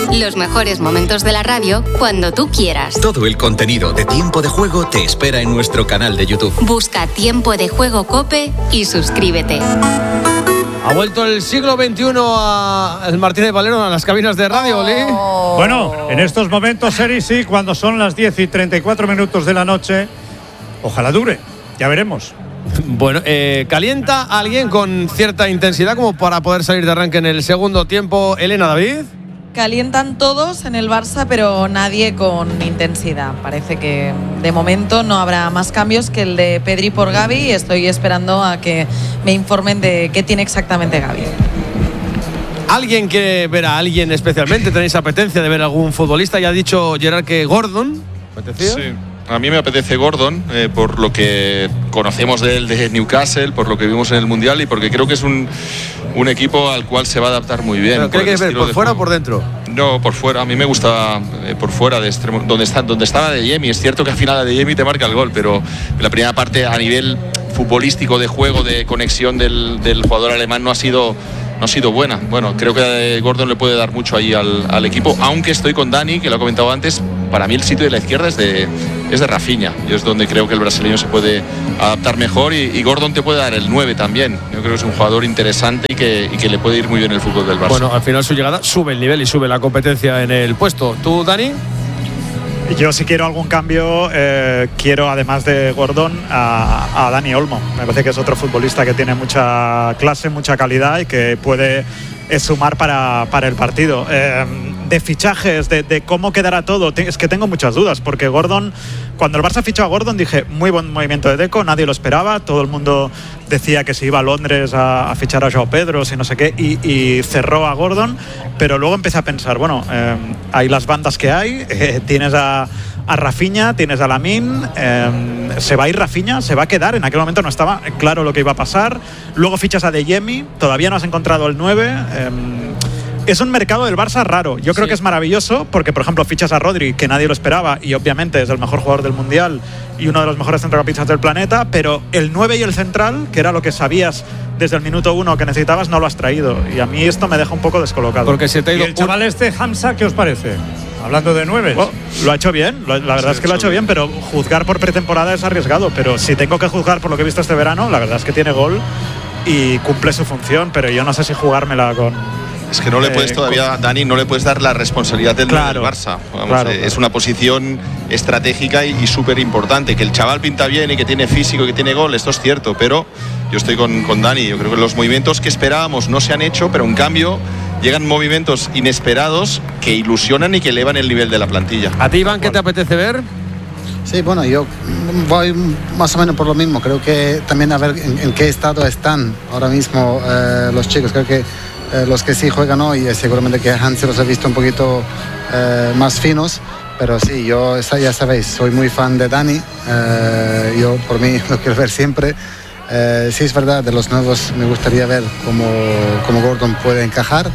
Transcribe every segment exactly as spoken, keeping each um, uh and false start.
Los mejores momentos de la radio cuando tú quieras. Todo el contenido de Tiempo de Juego te espera en nuestro canal de YouTube. Busca Tiempo de Juego COPE y suscríbete. Ha vuelto el siglo veintiuno a el Martínez Valero a las cabinas de radio, Oli. Oh. Bueno, en estos momentos, Eri, sí, cuando son las diez y treinta y cuatro minutos de la noche, ojalá dure, ya veremos. Bueno, eh, ¿calienta a alguien con cierta intensidad como para poder salir de arranque en el segundo tiempo? Elena, David. Calientan todos en el Barça, pero nadie con intensidad. Parece que de momento no habrá más cambios que el de Pedri por Gavi y estoy esperando a que me informen de qué tiene exactamente Gavi. ¿Alguien quiere ver a alguien especialmente? ¿Tenéis apetencia de ver a algún futbolista? Ya ha dicho Gerard que Gordon. ¿Apetecía? Sí. A mí me apetece Gordon, eh, por lo que conocemos de él de Newcastle, por lo que vimos en el Mundial y porque creo que es un, un equipo al cual se va a adaptar muy bien. ¿Pero qué quieres ver, por fuera o por dentro? No, por fuera. A mí me gusta eh, por fuera, de extremo, donde, está, donde estaba Adeyemi. Es cierto que al final Adeyemi te marca el gol, pero la primera parte a nivel futbolístico, de juego, de conexión del, del jugador alemán no ha sido... no ha sido buena. Bueno, creo que Gordon le puede dar mucho ahí al, al equipo, aunque estoy con Dani, que lo ha comentado antes. Para mí el sitio de la izquierda es de, es de Rafinha, y es donde creo que el brasileño se puede adaptar mejor, y, y Gordon te puede dar el nueve también. Yo creo que es un jugador interesante y que, y que le puede ir muy bien el fútbol del Barça. Bueno, al final su llegada sube el nivel y sube la competencia en el puesto. ¿Tú, Dani? Yo, si quiero algún cambio, eh, quiero, además de Gordon, a, a Dani Olmo. Me parece que es otro futbolista que tiene mucha clase, mucha calidad y que puede eh, sumar para, para el partido. Eh, de fichajes, de, de cómo quedará todo, es que tengo muchas dudas, porque Gordon, cuando el Barça fichó a Gordon, dije, muy buen movimiento de Deco, nadie lo esperaba, todo el mundo decía que se iba a Londres a, a fichar a Joao Pedro, y no sé qué, y, y cerró a Gordon, pero luego empecé a pensar, bueno, eh, hay las bandas que hay, eh, tienes a, a Rafinha, tienes a Lamine, eh, se va a ir Rafinha, se va a quedar, en aquel momento no estaba claro lo que iba a pasar, luego fichas a Adeyemi, todavía no has encontrado el nueve, eh, es un mercado del Barça raro. Yo creo sí. que es maravilloso porque, por ejemplo, fichas a Rodri, que nadie lo esperaba y obviamente es el mejor jugador del Mundial y uno de los mejores centrocampistas del planeta, pero el nueve y el central, que era lo que sabías desde el minuto uno que necesitabas, no lo has traído. Y a mí esto me deja un poco descolocado. Porque se te ha ido. ¿Y el chaval este, Hamza, qué os parece? Hablando de nueve. Oh, lo ha hecho bien, la verdad sí, es que lo ha hecho bien, bien, pero juzgar por pretemporada es arriesgado. Pero si tengo que juzgar por lo que he visto este verano, la verdad es que tiene gol y cumple su función, pero yo no sé si jugármela con... Es que no le puedes todavía, Dani, no le puedes dar la responsabilidad del, claro, del Barça. Vamos, claro, es claro. una posición estratégica y, y súper importante. Que el chaval pinta bien y que tiene físico y que tiene gol, esto es cierto, pero yo estoy con, con Dani. Yo creo que los movimientos que esperábamos no se han hecho, pero en cambio llegan movimientos inesperados que ilusionan y que elevan el nivel de la plantilla. ¿A ti, Iván, qué te apetece ver? Sí, bueno, yo voy más o menos por lo mismo. Creo que también a ver en, en qué estado están ahora mismo eh, los chicos. Creo que Eh, los que sí juegan hoy, seguramente que Hans los ha visto un poquito eh, más finos, pero sí, yo ya sabéis, soy muy fan de Dani, eh, yo por mí lo quiero ver siempre. Eh, sí, es verdad, de los nuevos me gustaría ver cómo, cómo Gordon puede encajar.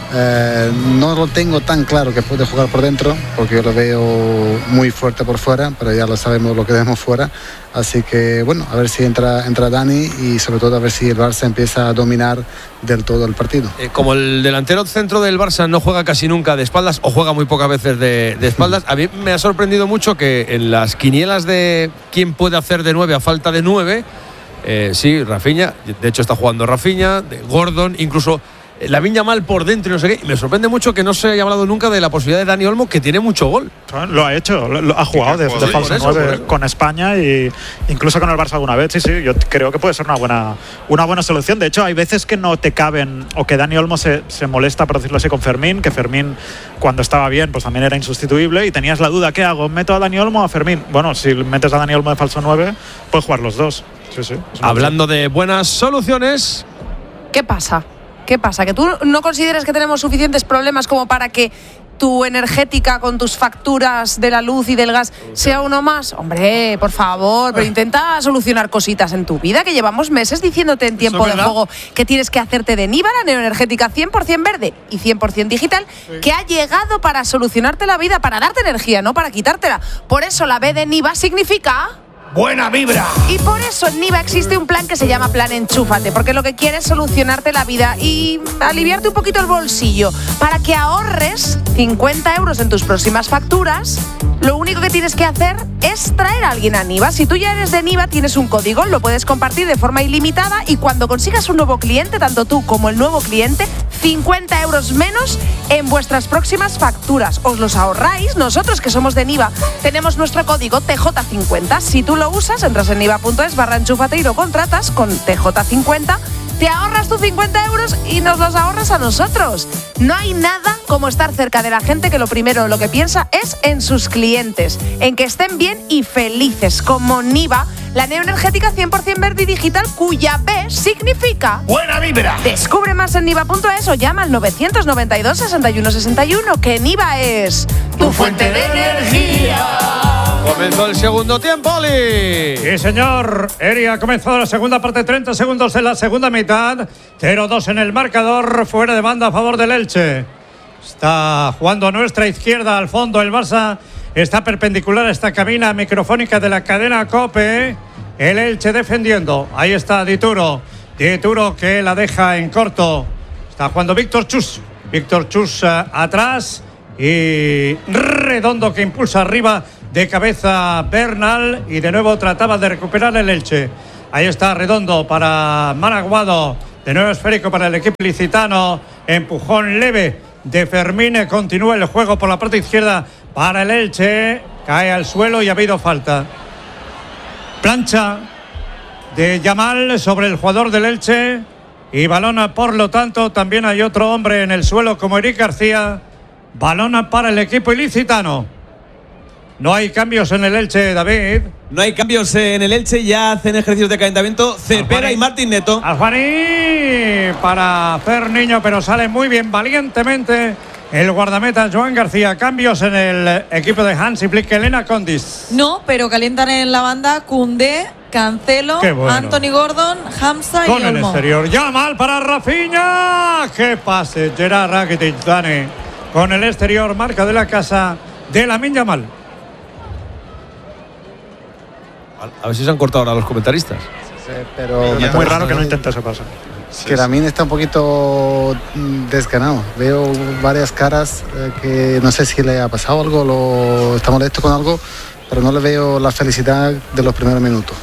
Eh, no lo tengo tan claro que puede jugar por dentro, porque yo lo veo muy fuerte por fuera, pero ya lo sabemos lo que vemos fuera. Así que bueno, a ver si entra, entra Dani y sobre todo a ver si el Barça empieza a dominar del todo el partido. Eh, como el delantero centro del Barça no juega casi nunca de espaldas o juega muy pocas veces de, de espaldas, a mí me ha sorprendido mucho que en las quinielas de quién puede hacer de nueve a falta de nueve, eh, sí, Rafinha, de hecho está jugando Rafinha, de Gordon, incluso Lamine Yamal por dentro y no sé qué. Y me sorprende mucho que no se haya hablado nunca de la posibilidad de Dani Olmo, que tiene mucho gol. Lo ha hecho, lo, lo ha jugado de, de falso nueve con España y incluso con el Barça alguna vez. Sí, sí, yo creo que puede ser una buena, una buena solución. De hecho, hay veces que no te caben, o que Dani Olmo se, se molesta, por decirlo así, con Fermín, que Fermín cuando estaba bien pues también era insustituible y tenías la duda, ¿qué hago? ¿Meto a Dani Olmo o a Fermín? Bueno, si metes a Dani Olmo de falso nueve, puedes jugar los dos. Sí, sí. Hablando opción. de buenas soluciones, ¿qué pasa? ¿Qué pasa? ¿Que tú no consideras que tenemos suficientes problemas como para que tu energética con tus facturas de la luz y del gas sea uno más? Hombre, por favor, pero intenta solucionar cositas en tu vida, que llevamos meses diciéndote en tiempo de juego que tienes que hacerte de Niva, la neoenergética cien por ciento verde y cien por ciento digital, sí, que ha llegado para solucionarte la vida, para darte energía, no para quitártela. Por eso la B de Niva significa... Buena vibra. Y por eso en Niva existe un plan que se llama Plan Enchúfate, porque lo que quiere es solucionarte la vida y aliviarte un poquito el bolsillo. Para que ahorres cincuenta euros en tus próximas facturas, lo único que tienes que hacer es traer a alguien a Niva. Si tú ya eres de Niva, tienes un código, lo puedes compartir de forma ilimitada y cuando consigas un nuevo cliente, tanto tú como el nuevo cliente, cincuenta euros menos en vuestras próximas facturas. Os los ahorráis. Nosotros, que somos de Niva, tenemos nuestro código T J cincuenta. Si tú lo usas, entras en niva punto es barra enchúfate y lo contratas con T J cincuenta, te ahorras tus cincuenta euros y nos los ahorras a nosotros. No hay nada como estar cerca de la gente que lo primero lo que piensa es en sus clientes, en que estén bien y felices, como Niva, la neoenergética cien por ciento verde y digital, cuya B significa buena vibra. Descubre más en niva punto es o llama al novecientos noventa y dos, sesenta y uno sesenta y uno, que Niva es tu fuente de energía. Comenzó el segundo tiempo, Oli. Sí, señor. Eri ha comenzado la segunda parte, treinta segundos de la segunda mitad. cero dos en el marcador, fuera de banda a favor del Elche. Está jugando a nuestra izquierda, al fondo el Barça. Está perpendicular a esta cabina microfónica de la cadena COPE. El Elche defendiendo. Ahí está Dituro. Dituro que la deja en corto. Está jugando Víctor Chus. Víctor Chus uh, atrás. Y Redondo que impulsa arriba. De cabeza Bernal y de nuevo trataba de recuperar el Elche. Ahí está Redondo para Maraguado. De nuevo esférico para el equipo ilicitano. Empujón leve de Fermín. Continúa el juego por la parte izquierda para el Elche. Cae al suelo y ha habido falta. Plancha de Yamal sobre el jugador del Elche. Y balón, por lo tanto, también hay otro hombre en el suelo como Eric García. Balón para el equipo ilicitano. No hay cambios en el Elche, David. No hay cambios en el Elche, ya hacen ejercicios de calentamiento Cepeda y Martín Neto. Alfaní para Fer Niño, pero sale muy bien, valientemente, el guardameta Joan García. Cambios en el equipo de Hansi Flick, Elena Condis. No, pero calientan en la banda Koundé, Cancelo, bueno. Anthony Gordon, Hamza y Con Olmo. el exterior, ya mal para Rafinha. ¡Qué pase! Gerard Rakitic, Dani. Con el exterior, marca de la casa de Lamine Yamal. A ver si se han cortado ahora los comentaristas. Sí, pero es muy raro que no intente ese paso. Sí, que Lamine está un poquito desganado. Veo varias caras eh, que no sé si le ha pasado algo, lo, está molesto con algo, pero no le veo la felicidad de los primeros minutos.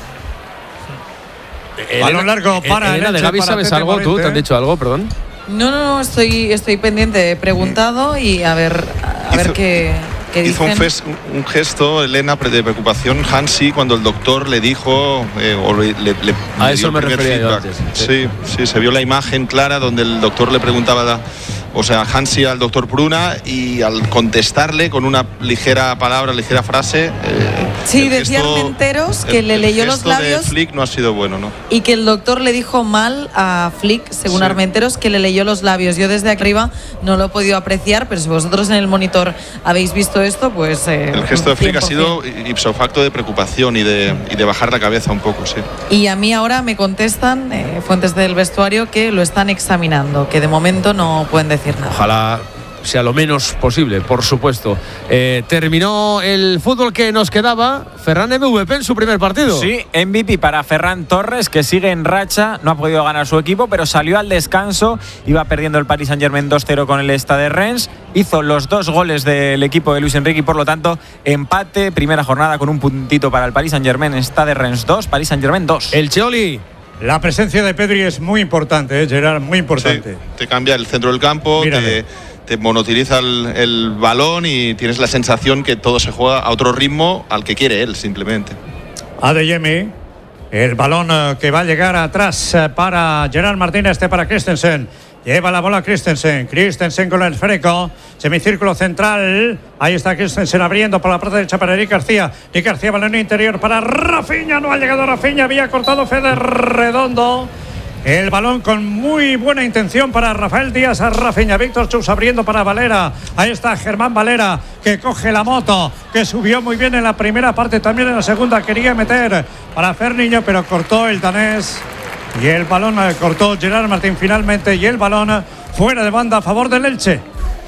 Balón largo para Elena, el de Gaby, ¿sabes algo tú? ¿Te han dicho algo? Perdón. No, no, no, estoy, estoy pendiente. He preguntado y a ver, a ver qué... Hizo un, fes, un gesto, Elena, de preocupación, Hansi, cuando el doctor le dijo... Eh, o le, le, le a eso me refería yo antes. Sí. sí, sí, se vio la imagen clara donde el doctor le preguntaba, la, o sea, Hansi al doctor Pruna, y al contestarle con una ligera palabra, ligera frase... Eh, sí, decía Armenteros que el, le leyó el los labios... de Flick no ha sido bueno, ¿no? Y que el doctor le dijo mal a Flick, según sí. Armenteros, que le leyó los labios. Yo desde aquí arriba no lo he podido apreciar, pero si vosotros en el monitor habéis visto esto, pues... Eh, el gesto de Flick ha sido ipso facto de preocupación y de, y de bajar la cabeza un poco, sí. Y a mí ahora me contestan eh, fuentes del vestuario que lo están examinando, que de momento no pueden decir nada. Ojalá sea lo menos posible, por supuesto. Eh, terminó el fútbol que nos quedaba. Ferran M V P en su primer partido. Sí, M V P para Ferran Torres, que sigue en racha. No ha podido ganar su equipo, pero salió al descanso. Iba perdiendo el Paris Saint-Germain dos cero con el Stade Rennes. Hizo los dos goles del equipo de Luis Enrique y por lo tanto empate. Primera jornada con un puntito para el Paris Saint-Germain. Stade Rennes dos, Paris Saint-Germain dos. El Cheoli. La presencia de Pedri es muy importante, ¿eh, Gerard? Muy importante. Sí, te cambia el centro del campo, te, te monotiliza el, el balón y tienes la sensación que todo se juega a otro ritmo al que quiere él, simplemente. Adeyemi, el balón que va a llegar atrás para Gerard Martínez, este para Christensen. Lleva la bola Christensen. Christensen con el esférico. Semicírculo central. Ahí está Christensen abriendo por la parte derecha para Eric García. Eric García, balón interior para Rafinha. No ha llegado Rafinha. Había cortado Fede Redondo. El balón con muy buena intención para Rafael Díaz a Rafinha. Víctor Chus abriendo para Valera. Ahí está Germán Valera, que coge la moto, que subió muy bien en la primera parte, también en la segunda. Quería meter para Fer Niño, pero cortó el danés. Y el balón cortó Gerard Martín finalmente. Y el balón fuera de banda a favor del Elche.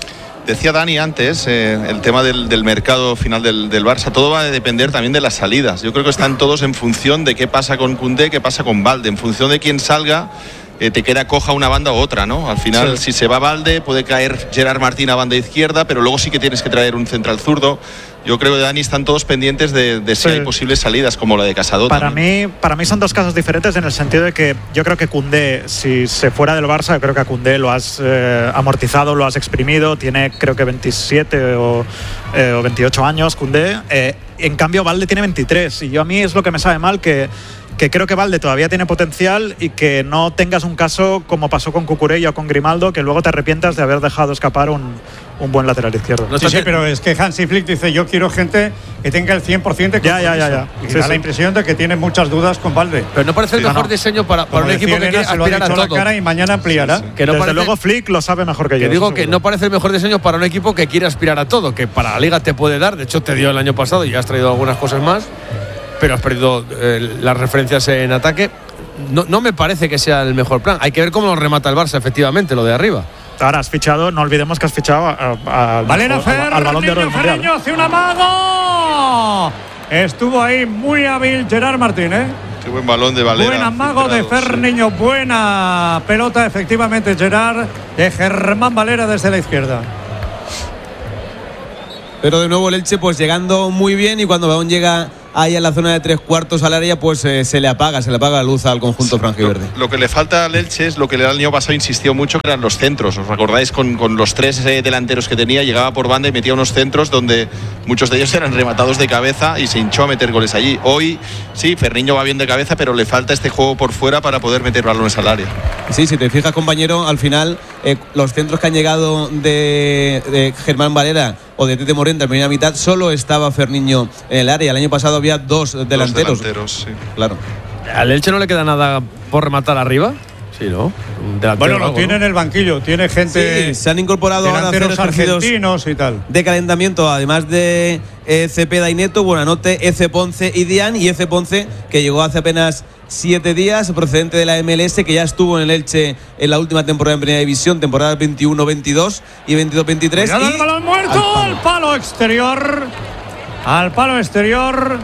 Decía Dani antes, eh, el tema del, del mercado final del, del Barça, todo va a depender también de las salidas. Yo creo que están todos en función de qué pasa con Koundé, qué pasa con Balde. En función de quién salga, eh, te queda coja una banda u otra, ¿no? Al final, sí. Si se va Balde, puede caer Gerard Martín a banda izquierda, pero luego sí que tienes que traer un central zurdo. Yo creo que, Dani, están todos pendientes de, de si sí. hay posibles salidas, como la de Casado. Para también. mí, para mí son dos casos diferentes en el sentido de que yo creo que Koundé, si se fuera del Barça, yo creo que a Koundé lo has eh, amortizado, lo has exprimido, tiene creo que veintisiete o, eh, o veintiocho años Koundé. Eh, en cambio, Balde tiene veintitrés y yo a mí es lo que me sabe mal que que creo que Balde todavía tiene potencial y que no tengas un caso como pasó con Cucurella o con Grimaldo, que luego te arrepientas de haber dejado escapar un, un buen lateral izquierdo. No sí, sí, pero es que Hansi Flick dice, yo quiero gente que tenga el cien por ciento de compromiso. Ya, ya, ya, ya. Y Sí, da sí. la impresión de que tiene muchas dudas con Balde. Pero no parece el Sí, mejor no, no. diseño para, para Como un decía equipo que Elena, quiere se lo ha aspirar a dicho a la todo. cara y mañana ampliará. Sí, sí. Que no Desde parece, luego Flick lo sabe mejor que, que yo. digo seguro. que no parece el mejor diseño para un equipo que quiere aspirar a todo, que para la Liga te puede dar, de hecho te dio el año pasado y ya has traído algunas cosas más, pero has perdido eh, las referencias en ataque. No, no me parece que sea el mejor plan. Hay que ver cómo lo remata el Barça, efectivamente, lo de arriba. Ahora has fichado, no olvidemos que has fichado a, a, al, Valera Fer, al, al Balón de Oro del Mundial. Ferreño hace un amago. Estuvo ahí muy hábil Gerard Martín, ¿eh? Qué buen balón de Valera. Buen amago de Ferniño, sí. Buena pelota, efectivamente, Gerard, de Germán Valera desde la izquierda. Pero de nuevo el Elche pues llegando muy bien y cuando el balón llega ahí en la zona de tres cuartos al área pues eh, se le apaga, se le apaga la luz al conjunto franjiverde. Lo, lo que le falta al Elche es lo que el año pasado insistió mucho, que eran los centros. ¿Os recordáis? Con, con los tres eh, delanteros que tenía, llegaba por banda y metía unos centros donde muchos de ellos eran rematados de cabeza y se hinchó a meter goles allí. Hoy sí, Ferniño va bien de cabeza, pero le falta este juego por fuera para poder meter balones al área. Sí, si te fijas, compañero, al final eh, los centros que han llegado de, de Germán Valera o de Tete Morente en primera mitad, solo estaba Ferniño en el área. El año pasado había dos delanteros. Dos delanteros, sí. Claro. ¿Al Elche no le queda nada por rematar arriba? Sí, ¿no? Bueno, lo tiene, ¿no?, en el banquillo. Tiene gente. Sí, se han incorporado ahora delanteros argentinos y tal. De calentamiento, además de eh, Cepeda y Neto, Buenanote, Eze Ponce y Dian. Y Eze Ponce, que llegó hace apenas siete días, procedente de la M L S, que ya estuvo en el Elche en la última temporada en Primera División, temporada veintiuno veintidós y veintidós veintitrés. Y el balón muerto al palo. al palo exterior. Al palo exterior.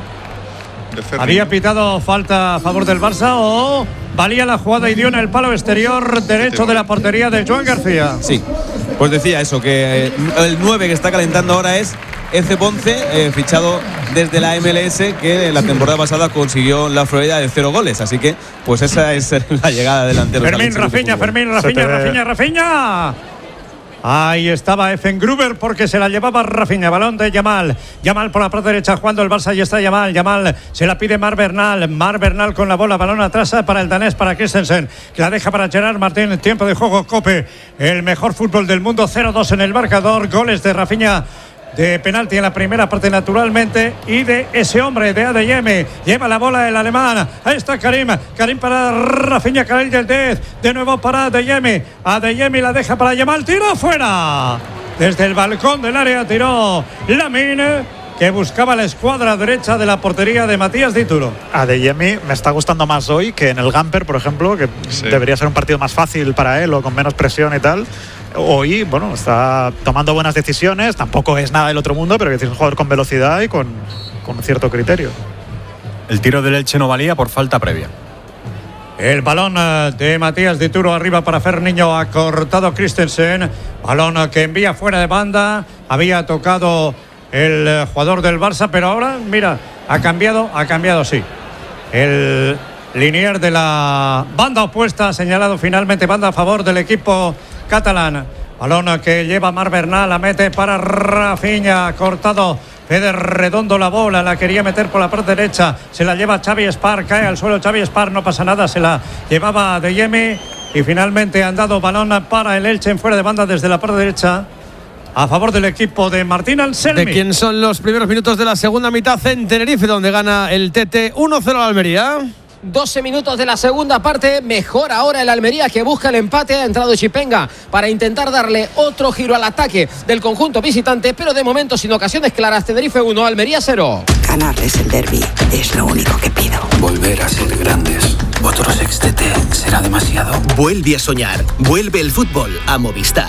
¿Había pitado falta a favor del Barça o valía la jugada y dio en el palo exterior derecho de la portería de Joan García? Sí, pues decía eso, que eh, el nueve que está calentando ahora es Eze Ponce, eh, fichado desde la M L S, que la temporada pasada consiguió la Florida de cero goles. Así que, pues esa es la llegada delantero. Fermín Rafinha, Fermín Rafinha, Rafinha, Rafinha. Ahí estaba Effengruber porque se la llevaba Rafinha. Balón de Yamal. Yamal por la parte derecha jugando el Barça. Y está Yamal. Yamal se la pide Mar Bernal. Mar Bernal con la bola. Balón atrás para el danés, para Christensen, que la deja para Gerard Martín. Tiempo de juego, Cope. El mejor fútbol del mundo. cero dos en el marcador. Goles de Rafinha de penalti en la primera parte, naturalmente, y de ese hombre de Adeyemi. Lleva la bola el alemán. Ahí está Karim. Karim para Rafinha, Karel del Dez. De nuevo para Adeyemi. Adeyemi la deja para Yamal. Tiro fuera. Desde el balcón del área tiró Lamine, que buscaba la escuadra derecha de la portería de Matías Dituro. Adeyemi me está gustando más hoy que en el Gamper, por ejemplo, que sí. debería ser un partido más fácil para él o con menos presión y tal. Hoy, bueno, está tomando buenas decisiones, tampoco es nada del otro mundo, pero es un jugador con velocidad y con, con cierto criterio. El tiro del Elche no valía por falta previa. El balón de Matías Dituro arriba para Ferniño, ha cortado Christensen. Balón que envía fuera de banda, había tocado el jugador del Barça, pero ahora, mira, ha cambiado, ha cambiado, sí. El linier de la banda opuesta ha señalado finalmente banda a favor del equipo catalán. Balón que lleva Mar Bernal, la mete para Rafinha, cortado Fede Redondo la bola, la quería meter por la parte derecha, se la lleva Xavi Espar, cae al suelo Xavi Espar, no pasa nada, se la llevaba Adeyemi y finalmente han dado balón para el Elche en fuera de banda desde la parte derecha a favor del equipo de Martín Anselmi. ¿De quién son los primeros minutos de la segunda mitad en Tenerife, donde gana el T T uno cero al Almería? doce minutos de la segunda parte, mejor ahora el Almería, que busca el empate. Ha entrado Chipenga para intentar darle otro giro al ataque del conjunto visitante, pero de momento sin ocasiones claras. Tenerife uno, Almería cero. Ganarles el derbi es lo único que pido. Volver a ser grandes. Otro sextete será demasiado. Vuelve a soñar. Vuelve el fútbol a Movistar.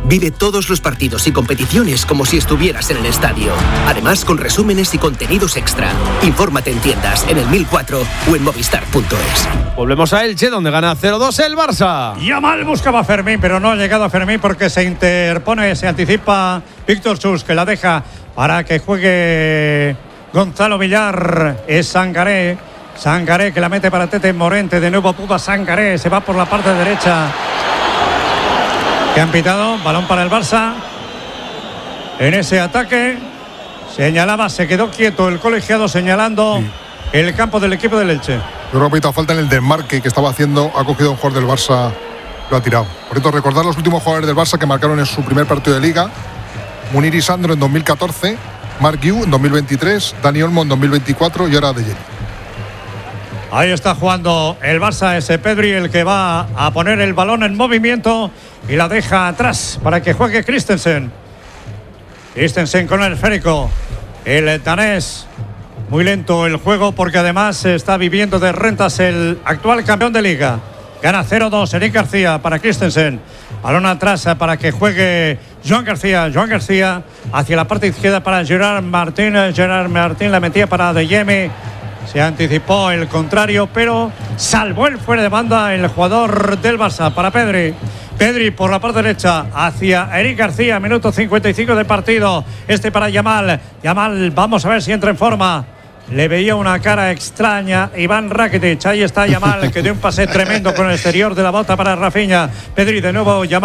Vive todos los partidos y competiciones como si estuvieras en el estadio. Además, con resúmenes y contenidos extra. Infórmate en tiendas, en el mil cuatro o en movistar punto es. Volvemos a Elche, donde gana cero dos el Barça. Yamal buscaba a Fermín, pero no ha llegado a Fermín porque se interpone, se anticipa Víctor Chus, que la deja para que juegue Gonzalo Villar. Es Sangaré. Sangaré que la mete para Tete Morente. De nuevo Puba Sangaré. Se va por la parte derecha. Que han pitado. Balón para el Barça. En ese ataque. Señalaba, se quedó quieto el colegiado señalando sí. el campo del equipo del Elche. Yo creo que ha pitado falta en el desmarque que estaba haciendo. Ha cogido un jugador del Barça. Lo ha tirado. Por cierto, recordar los últimos jugadores del Barça que marcaron en su primer partido de Liga. Munir y Sandro en dos mil catorce. Marc Guiu en dos mil veintitrés. Dani Olmo en dos mil veinticuatro. Y ahora De Jong. Ahí está jugando el Barça, ese Pedri, el que va a poner el balón en movimiento y la deja atrás para que juegue Christensen. Christensen con el esférico. El danés. Muy lento el juego porque además se está viviendo de rentas el actual campeón de Liga. Gana cero dos Eric García para Christensen. Balón atrás para que juegue Joan García. Joan García hacia la parte izquierda para Gerard Martín. Gerard Martín la metía para De Jong. Se anticipó el contrario, pero salvó el fuera de banda el jugador del Barça para Pedri. Pedri por la parte derecha hacia Eric García, minuto cincuenta y cinco de partido. Este para Yamal. Yamal, vamos a ver si entra en forma. Le veía una cara extraña Iván Rakitic. Ahí está Yamal, que dio un pase tremendo con el exterior de la bota para Rafinha. Pedri de nuevo, Yamal.